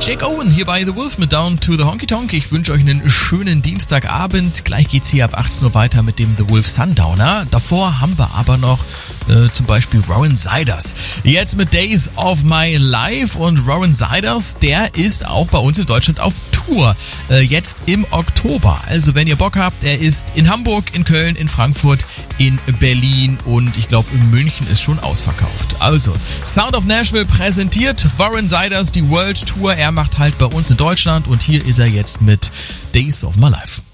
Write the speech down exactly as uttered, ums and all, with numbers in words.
Jake Owen hier bei The Wolf mit Down to the Honky Tonk. Ich wünsche euch einen schönen Dienstagabend. Gleich geht's hier ab achtzehn Uhr weiter mit dem The Wolf Sundowner. Davor haben wir aber noch äh, zum Beispiel Warren Ziders. Jetzt mit Days of My Life, und Warren Ziders, der ist auch bei uns in Deutschland auf Tour. Äh, jetzt im Oktober. Also wenn ihr Bock habt, er ist in Hamburg, in Köln, in Frankfurt, in Berlin und ich glaube in München ist schon ausverkauft. Also Sound of Nashville präsentiert Warren Ziders die World Tour. Er macht halt bei uns in Deutschland und hier ist er jetzt mit Days of My Life.